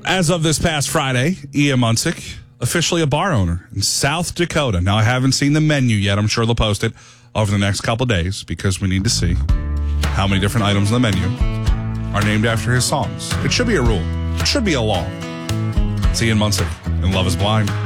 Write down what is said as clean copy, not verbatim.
As of this past Friday, Ian Munsick, officially a bar owner in South Dakota. Now, I haven't seen the menu yet. I'm sure they'll post it over the next couple days because we need to see how many different items on the menu are named after his songs. It should be a rule. It should be a law. It's Ian Munsick and Love is Blind.